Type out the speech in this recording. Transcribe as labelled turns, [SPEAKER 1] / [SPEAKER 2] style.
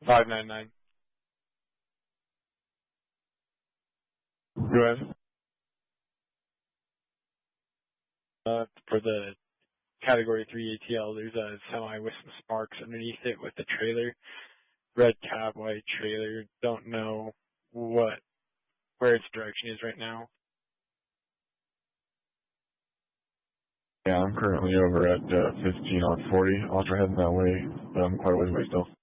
[SPEAKER 1] 599. Go ahead. For the Category 3 ATL, there's a semi with some sparks underneath it with the trailer. Red cab, white trailer. Don't know where its direction is right now. Yeah, I'm currently over at 15 on 40. I'll try heading that way, but I'm quite a ways away still.